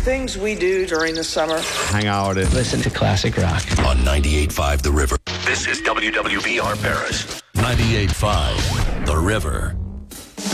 things we do during the summer. Hang out and listen to classic rock. On 98.5 The River. This is WWBR Paris. 98.5 The River.